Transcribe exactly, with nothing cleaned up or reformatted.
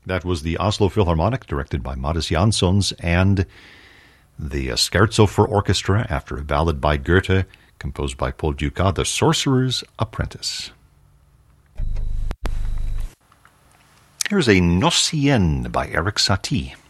That was the Oslo Philharmonic, directed by Mattis Janssons, and the Scherzo for Orchestra, after a ballad by Goethe, composed by Paul Dukas, The Sorcerer's Apprentice. Here's a Nocien by Erik Satie.